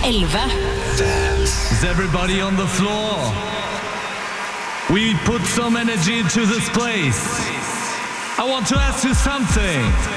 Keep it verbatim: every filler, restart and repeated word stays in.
elleve. Is everybody on the floor? We put some energy into this place. I want to ask you something.